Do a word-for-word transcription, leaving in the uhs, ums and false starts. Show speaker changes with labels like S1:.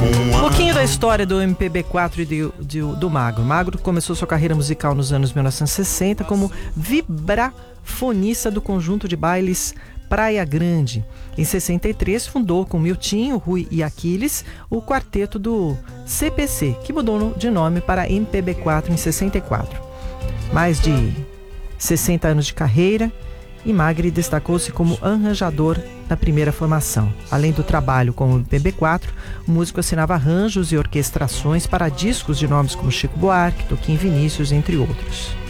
S1: Um pouquinho da história do M P B quatro e de, de, do Magro. Magro começou sua carreira musical nos anos mil novecentos e sessenta como vibrafonista do conjunto de bailes Praia Grande. Em sessenta e três, fundou com Miltinho, Rui e Aquiles o quarteto do C P C, que mudou de nome para M P B quatro em sessenta e quatro. Mais de sessenta anos de carreira, e Magri destacou-se como arranjador na primeira formação. Além do trabalho com o M P B quatro, o músico assinava arranjos e orquestrações para discos de nomes como Chico Buarque, Toquinho Vinícius, entre outros.